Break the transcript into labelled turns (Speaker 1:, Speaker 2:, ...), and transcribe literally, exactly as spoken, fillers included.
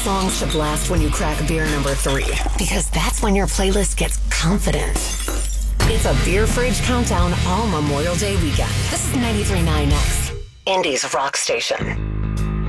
Speaker 1: songs should blast when you crack beer number three, because that's when your playlist gets confident. It's a beer fridge countdown all Memorial Day weekend. This is ninety-three point nine X, Indy's rock station.